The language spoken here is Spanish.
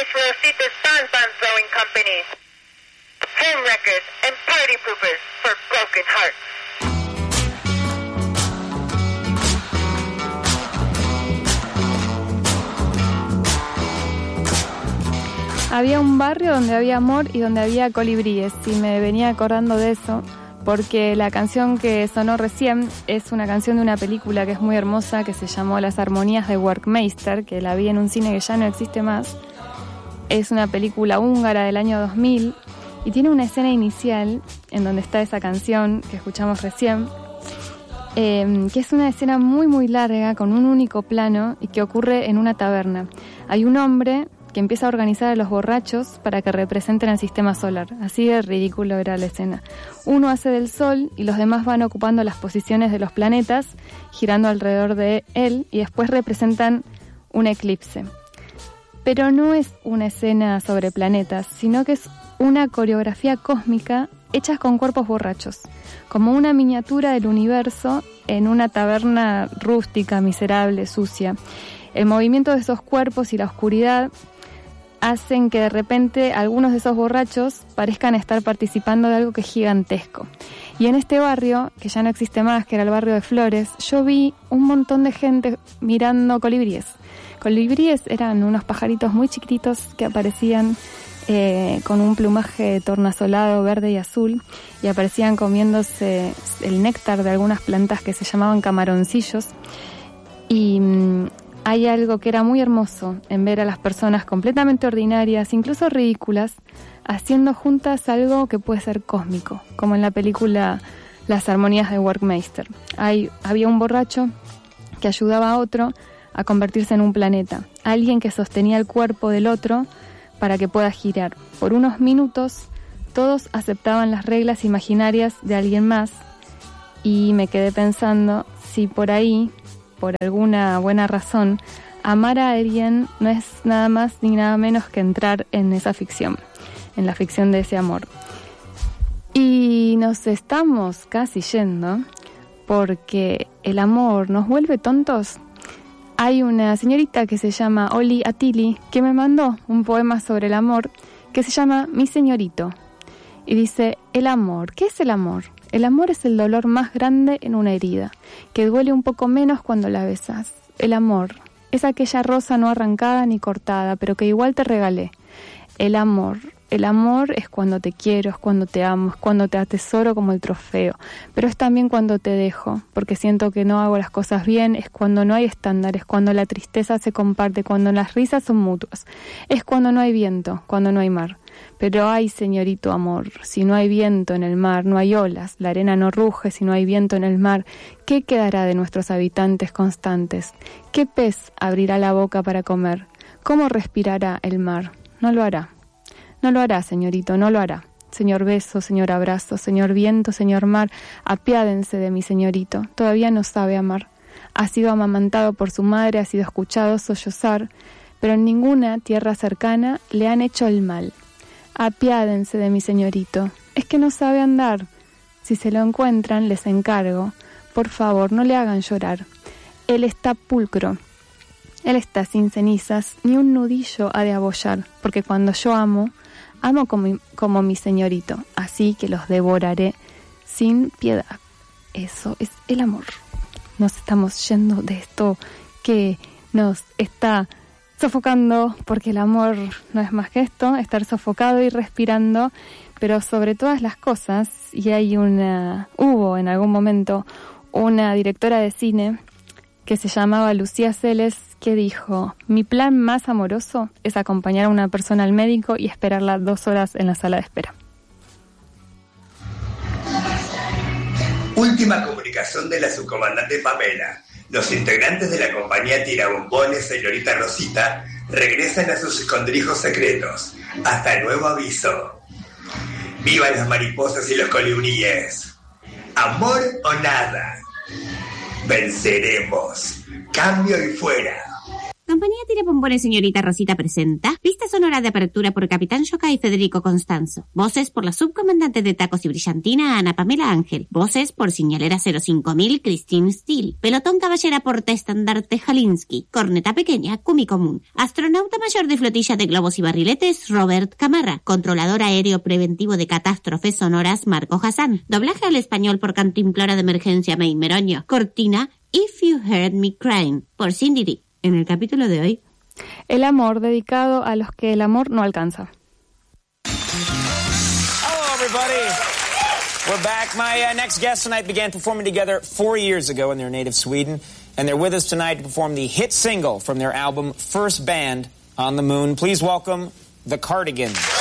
Miss Rosita's Fan Throwing Company. Home wreckers and party poopers for broken hearts. Había un barrio donde había amor y donde había colibríes, y me venía acordando de eso, porque la canción que sonó recién es una canción de una película que es muy hermosa, que se llamó Las Armonías de Werckmeister, que la vi en un cine que ya no existe más. Es una película húngara del año 2000, y tiene una escena inicial en donde está esa canción que escuchamos recién, que es una escena muy muy larga, con un único plano, y que ocurre en una taberna. Hay un hombre que empieza a organizar a los borrachos para que representen al sistema solar. Así de ridículo era la escena. Uno hace del sol y los demás van ocupando las posiciones de los planetas, girando alrededor de él, y después representan un eclipse. Pero no es una escena sobre planetas, sino que es una coreografía cósmica hecha con cuerpos borrachos, como una miniatura del universo en una taberna rústica, miserable, sucia. El movimiento de esos cuerpos y la oscuridad hacen que de repente algunos de esos borrachos parezcan estar participando de algo que es gigantesco. Y en este barrio, que ya no existe más, que era el barrio de Flores, yo vi un montón de gente mirando colibríes. Colibríes eran unos pajaritos muy chiquititos que aparecían con un plumaje tornasolado verde y azul, y aparecían comiéndose el néctar de algunas plantas que se llamaban camaroncillos. Y hay algo que era muy hermoso en ver a las personas completamente ordinarias, incluso ridículas, haciendo juntas algo que puede ser cósmico, como en la película Las Armonías de Werckmeister. Había un borracho que ayudaba a otro a convertirse en un planeta, alguien que sostenía el cuerpo del otro para que pueda girar. Por unos minutos todos aceptaban las reglas imaginarias de alguien más, y me quedé pensando si por ahí, por alguna buena razón, amar a alguien no es nada más ni nada menos que entrar en esa ficción, en la ficción de ese amor. Y nos estamos casi yendo, porque el amor nos vuelve tontos. Hay una señorita que se llama Oli Attili que me mandó un poema sobre el amor que se llama Mi Señorito. Y dice: el amor, ¿qué es el amor? El amor es el dolor más grande en una herida, que duele un poco menos cuando la besas. El amor es aquella rosa no arrancada ni cortada, pero que igual te regalé. El amor es cuando te quiero, es cuando te amo, es cuando te atesoro como el trofeo, pero es también cuando te dejo, porque siento que no hago las cosas bien, es cuando no hay estándares, cuando la tristeza se comparte, cuando las risas son mutuas, es cuando no hay viento, cuando no hay mar. Pero ay, señorito amor, si no hay viento en el mar, no hay olas, la arena no ruge si no hay viento en el mar, ¿qué quedará de nuestros habitantes constantes? ¿Qué pez abrirá la boca para comer? ¿Cómo respirará el mar? No lo hará. No lo hará, señorito, no lo hará. Señor beso, señor abrazo, señor viento, señor mar, apiádense de mi señorito, todavía no sabe amar. Ha sido amamantado por su madre, ha sido escuchado sollozar, pero en ninguna tierra cercana le han hecho el mal. Apiádense de mi señorito, es que no sabe andar. Si se lo encuentran, les encargo, por favor, no le hagan llorar. Él está pulcro, él está sin cenizas, ni un nudillo ha de abollar, porque cuando yo amo como mi señorito, así que los devoraré sin piedad. Eso es el amor. Nos estamos yendo de esto que nos está sofocando, porque el amor no es más que esto, estar sofocado y respirando, pero sobre todas las cosas, y hubo en algún momento una directora de cine que se llamaba Lucía Celes, que dijo: mi plan más amoroso es acompañar a una persona al médico y esperarla 2 horas en la sala de espera. Última comunicación de la subcomandante Pamela. Los integrantes de la compañía Tirabombones Señorita Rosita regresan a sus escondrijos secretos. Hasta nuevo aviso. ¡Vivan las mariposas y los colibríes! ¿Amor o nada? Venceremos. Cambio y fuera. No compañía Tirabombones Señorita Rosita presenta pista sonora de apertura por Capitán Yoka y Federico Constanzo. Voces por la subcomandante de Tacos y Brillantina, Ana Pamela Ángel. Voces por Señalera 05000, Christine Steele. Pelotón Caballera Porta Estandarte Jalinsky. Corneta Pequeña, Kumi Común. Astronauta Mayor de Flotilla de Globos y Barriletes, Robert Camarra. Controlador Aéreo Preventivo de Catástrofes Sonoras, Marco Hassan. Doblaje al español por Cantimplora de Emergencia, May Meroño. Cortina, If You Heard Me Crying, por Cindy D. En el capítulo de hoy, El amor, dedicado a los que el amor no alcanza. Hello, everybody. We're back. My next guests tonight began performing together 4 years ago in their native Sweden, and they're with us tonight to perform the hit single from their album First Band on the Moon. Please welcome The Cardigans.